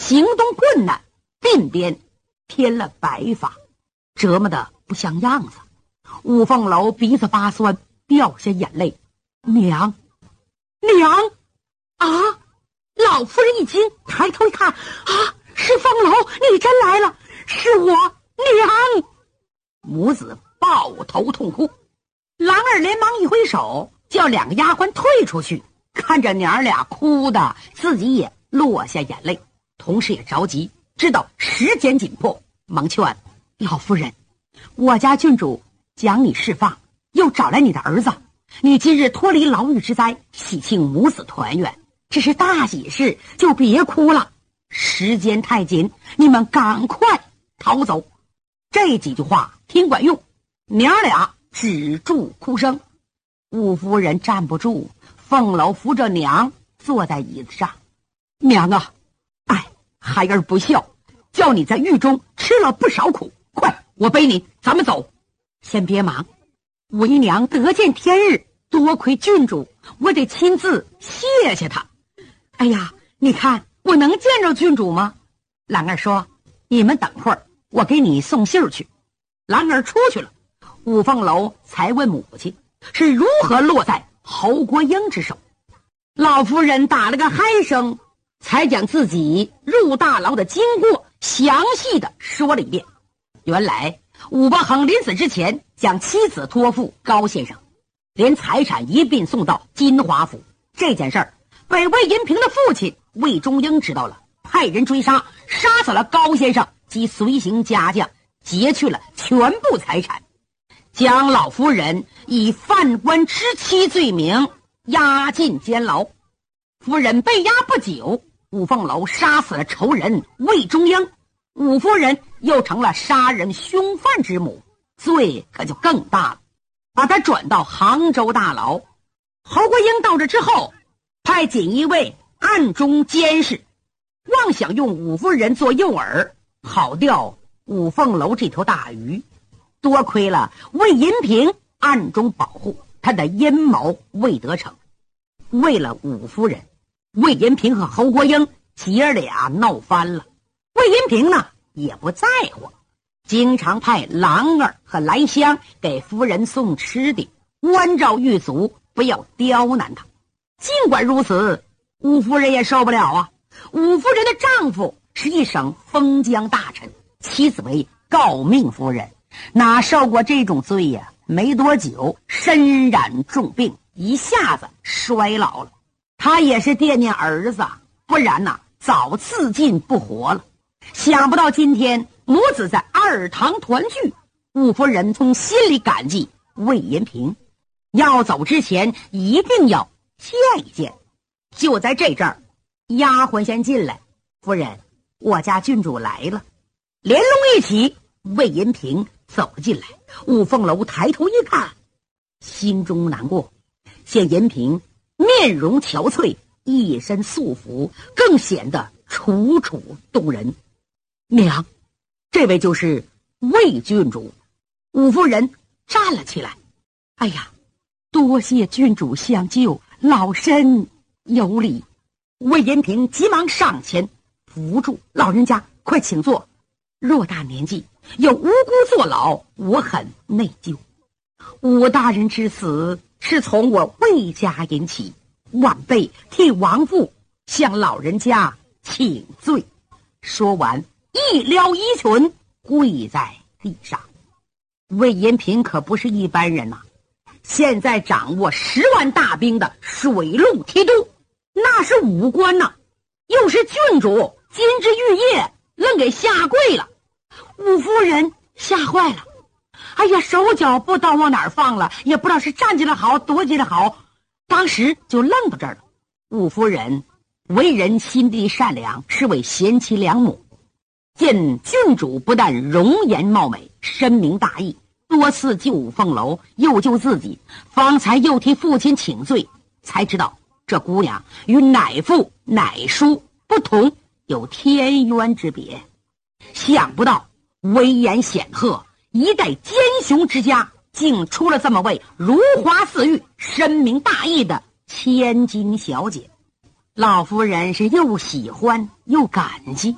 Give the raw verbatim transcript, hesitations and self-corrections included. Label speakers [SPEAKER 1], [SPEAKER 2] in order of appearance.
[SPEAKER 1] 行动困难，鬓边添了白发，折磨得不像样子。五凤楼鼻子发酸，掉下眼泪。娘，娘啊！老夫人一惊，抬头一看，啊，是凤楼，你真来了，是我娘。母子抱头痛哭。郎儿连忙一挥手，叫两个丫鬟退出去。看着娘儿俩哭的，自己也落下眼泪，同时也着急，知道时间紧迫，忙劝老夫人，我家郡主将你释放，又找来你的儿子，你今日脱离牢狱之灾，喜庆母子团圆，这是大喜事，就别哭了。时间太紧，你们赶快逃走。这几句话挺管用，娘俩止住哭声。五夫人站不住，凤楼扶着娘坐在椅子上。娘啊，哎，孩儿不孝，叫你在狱中吃了不少苦，快，我背你，咱们走。先别忙，为娘得见天日，多亏郡主，我得亲自谢谢他。哎呀，你看我能见着郡主吗？兰儿说，你们等会儿，我给你送信儿去。兰儿出去了，五凤楼才问母亲是如何落在侯国英之手。老夫人打了个嗨声，才将自己入大牢的经过详细的说了一遍。原来武伯衡临死之前将妻子托付高先生，连财产一并送到金华府。这件事儿被魏银平的父亲魏中英知道了，派人追杀，杀死了高先生及随行家将，劫去了全部财产，将老夫人以犯官之妻罪名押进监牢。夫人被押不久，五凤楼杀死了仇人魏中英，五夫人又成了杀人凶犯之母，罪可就更大了，把他转到杭州大牢。侯国英到这之后，派锦衣卫暗中监视，妄想用五夫人做诱饵，好钓五凤楼这条大鱼。多亏了魏银平暗中保护，他的阴谋未得逞。为了五夫人，魏银平和侯国英姐儿俩闹翻了。魏银平呢也不在乎，经常派郎儿和兰香给夫人送吃的，关照狱卒不要刁难他。尽管如此，五夫人也受不了啊。五夫人的丈夫是一省封疆大臣，妻子为诰命夫人，哪受过这种罪呀？没多久身染重病，一下子衰老了。他也是惦念儿子，不然呐早自尽不活了。想不到今天母子在二堂团聚，五夫人从心里感激魏银平，要走之前一定要见一见。就在这阵儿，丫鬟先进来，夫人，我家郡主来了。连龙一起，魏银平走了进来。五凤楼抬头一看，心中难过。见银平面容憔悴，一身素服，更显得楚楚动人。娘，这位就是魏郡主。五夫人站了起来。哎呀，多谢郡主相救，老身有礼。魏银平急忙上前扶住老人家，快请坐。偌大年纪有无辜坐牢，我很内疚。武大人之死是从我魏家引起，晚辈替亡父向老人家请罪。说完一撩衣裙，跪在地上。魏延平可不是一般人呐、啊，现在掌握十万大兵的水陆提督，那是武官呐、啊，又是郡主，金枝玉叶愣给下跪了。五夫人吓坏了，哎呀，手脚不知道往哪儿放了，也不知道是站起来好躲起来好，当时就愣到这儿了。五夫人为人心地善良，是位贤妻良母，见郡主不但容颜貌美，深明大义，多次救五凤楼，又救自己，方才又替父亲请罪，才知道这姑娘与乃父乃叔不同，有天渊之别。想不到威严显赫，一代奸雄之家，竟出了这么位如花似玉、深明大义的千金小姐。老夫人是又喜欢又感激，